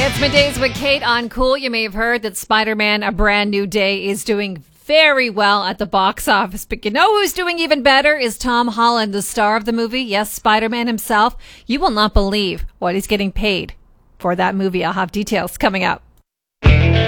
It's Middays with Kate on Cool. You may have heard that Spider-Man: A Brand New Day is doing very well at the box office. But you know who's doing even better is Tom Holland, the star of the movie. Yes, Spider-Man himself. You will not believe what he's getting paid for that movie. I'll have details coming up.